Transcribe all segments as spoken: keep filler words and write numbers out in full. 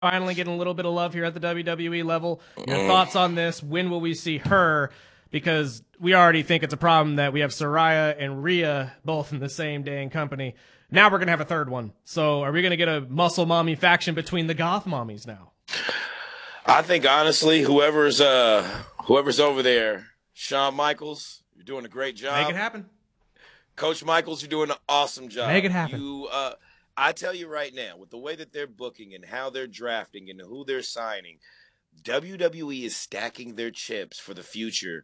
finally getting a little bit of love here at the W W E level. Your thoughts on this? When will we see her? Because we already think it's a problem that we have Saraya and Rhea both in the same dang company. Now we're going to have a third one. So are we going to get a muscle mommy faction between the goth mommies now? I think, honestly, whoever's uh, whoever's over there, Shawn Michaels, you're doing a great job. Make it happen. Coach Michaels, you're doing an awesome job. Make it happen. You, uh, I tell you right now, with the way that they're booking and how they're drafting and who they're signing, W W E is stacking their chips for the future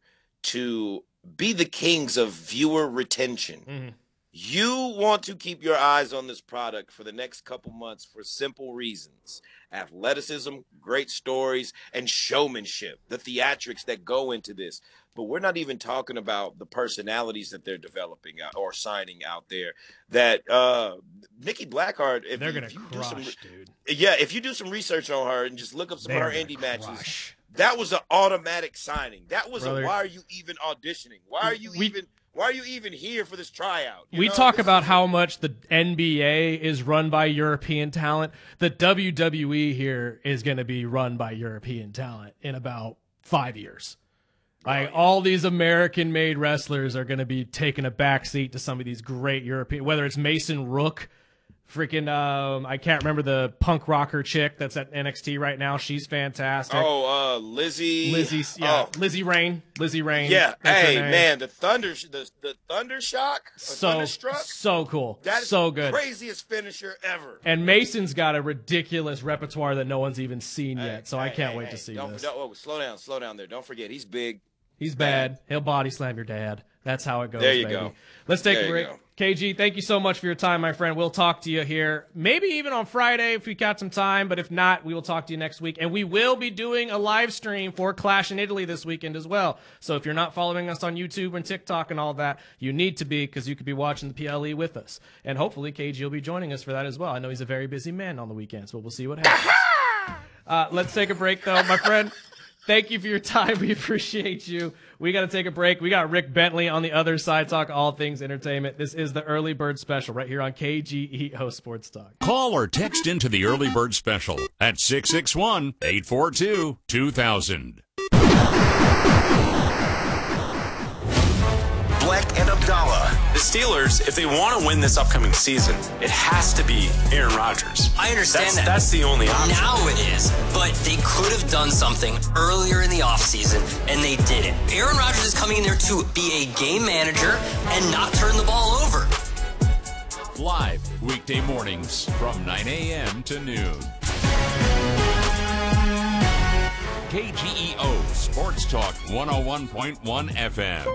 to be the kings of viewer retention. Mm-hmm. You want to keep your eyes on this product for the next couple months for simple reasons. Athleticism, great stories, and showmanship, the theatrics that go into this. But we're not even talking about the personalities that they're developing out or signing out there. That uh, Nikki Blackheart, if they're you, gonna if you crush, do some, dude. Yeah, if you do some research on her and just look up some they're of her indie crush. matches, that was an automatic signing. That was Brother, a why are you even auditioning? Why are you we, even why are you even here for this tryout? You we know, talk this about is, how much the N B A is run by European talent. The W W E here is going to be run by European talent in about five years. Like, all these American-made wrestlers are going to be taking a backseat to some of these great European, whether it's Mason Rook, freaking, um, I can't remember the punk rocker chick that's at N X T right now. She's fantastic. Oh, uh, Lizzie. Lizzie, yeah, oh. Lizzie Rain. Lizzie Rain. Yeah, That's hey, man, the Thunder, the, the Thunder Shock, so, Thunderstruck. So cool. That is so the good. craziest finisher ever. And Mason's got a ridiculous repertoire that no one's even seen hey, yet, so hey, I can't hey, wait hey, to see don't, this. Don't, oh, slow down, slow down there. Don't forget, he's big. He's bad. bad. He'll body slam your dad. That's how it goes, There you baby. go. Let's take there a break. K G, thank you so much for your time, my friend. We'll talk to you here, maybe even on Friday if we got some time, but if not, we will talk to you next week. And we will be doing a live stream for Clash in Italy this weekend as well. So if you're not following us on YouTube and TikTok and all that, you need to be, because you could be watching the P L E with us. And hopefully K G will be joining us for that as well. I know he's a very busy man on the weekends, but we'll see what happens. uh, let's take a break, though, my friend. Thank you for your time. We appreciate you. We got to take a break. We got Rick Bentley on the other side, talk all things entertainment. This is the Early Bird Special right here on K G E O Sports Talk. Call or text into the Early Bird Special at six six one, eight four two, two thousand. Black and Abdallah. The Steelers, if they want to win this upcoming season, it has to be Aaron Rodgers. I understand that's, that. That's the only option. Now it is, but they could have done something earlier in the offseason, and they didn't. Aaron Rodgers is coming in there to be a game manager and not turn the ball over. Live weekday mornings from nine a.m. to noon. K G E O Sports Talk one oh one point one F M.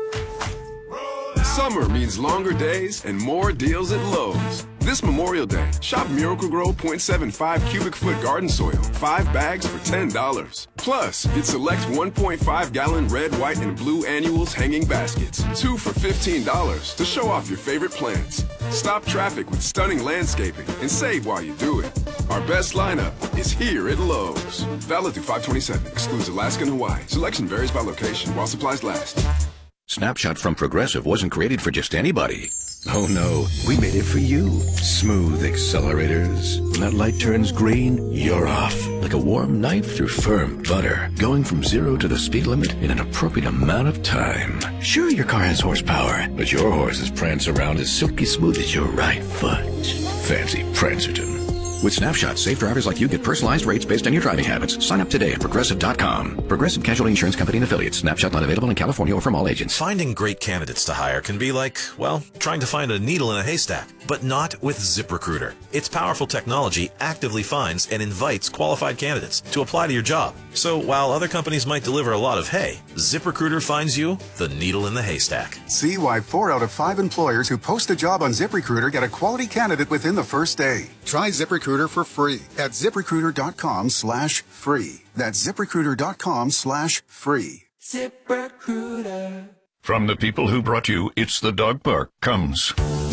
Summer means longer days and more deals at Lowe's. This Memorial Day, shop Miracle-Gro point seven five cubic foot garden soil, five bags for ten dollars. Plus, get select one point five gallon red, white, and blue annuals hanging baskets, two for fifteen dollars to show off your favorite plants. Stop traffic with stunning landscaping and save while you do it. Our best lineup is here at Lowe's. Valid through five twenty-seven, excludes Alaska and Hawaii. Selection varies by location while supplies last. Snapshot from Progressive wasn't created for just anybody. Oh no, we made it for you. Smooth accelerators. When that light turns green, you're off. Like a warm knife through firm butter. Going from zero to the speed limit in an appropriate amount of time. Sure, your car has horsepower, but your horses prance around as silky smooth as your right foot. Fancy Prancerton. With Snapshot, safe drivers like you get personalized rates based on your driving habits. Sign up today at Progressive dot com. Progressive Casualty Insurance Company and Affiliates. Snapshot not available in California or from all agents. Finding great candidates to hire can be like, well, trying to find a needle in a haystack. But not with ZipRecruiter. Its powerful technology actively finds and invites qualified candidates to apply to your job. So while other companies might deliver a lot of hay, ZipRecruiter finds you the needle in the haystack. See why four out of five employers who post a job on ZipRecruiter get a quality candidate within the first day. Try ZipRecruiter for free at ZipRecruiter.com slash free. That's ZipRecruiter.com slash free. ZipRecruiter. From the people who brought you It's the Dog Park comes